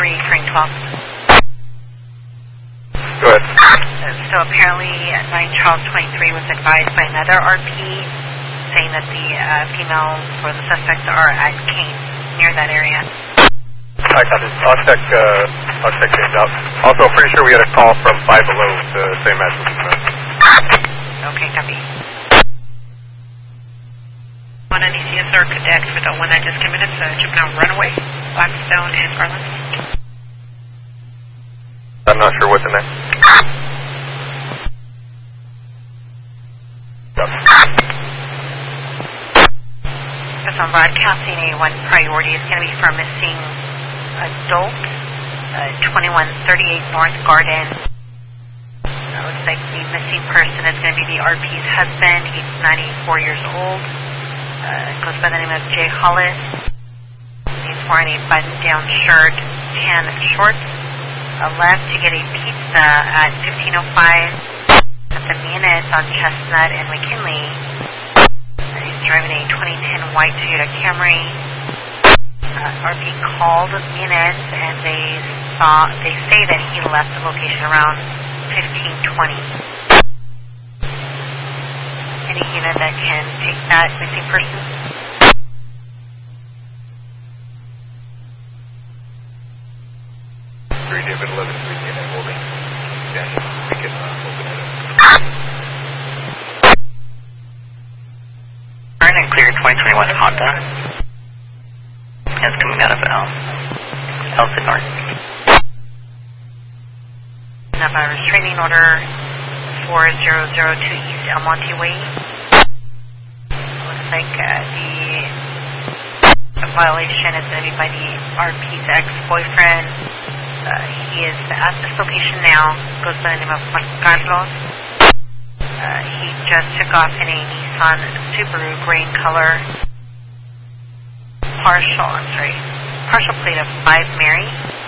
train 12. Go ahead. So apparently 9 Charles 23 was advised by another RP saying that the females or the suspects are at Kane, near that area. Alright, copy. I'll check things out. Also, pretty sure we had a call from Five Below the same message. Okay, copy. 190 CSR cadet for the one that just committed juvenile runaway, Blackstone and Garland. I'm not sure what the next. Just on broadcasting, A1 priority is going to be for missing adult, 2138 North Garden. It looks like the missing person is going to be the RP's husband. He's 94 years old. Goes by the name of Jay Hollis. He's wearing a button-down shirt, tan shorts. Left to get a pizza at 1505 at the Muniz on Chestnut and McKinley. He's driving a 2010 white Toyota Camry. RP called Muniz and they say that he left the location around 1520. Any unit that can take that missing person? David 11 unit holding. Yeah, we can open it up. Current and clear 2021 Honda. It's coming out of Elton North. Have a restraining order 4002 East El Monte Way. Looks like the violation is going to be by the RP's ex-boyfriend. He is at this location now, goes by the name of Juan Carlos. He just took off in a Nissan Subaru gray in color. Partial plate of 5 Mary.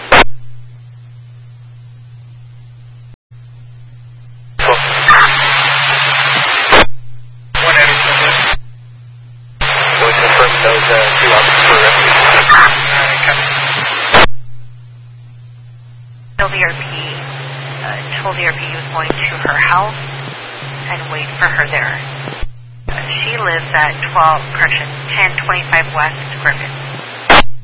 Told the RP he was going to her house and wait for her there. She lives at 1025 West Griffin.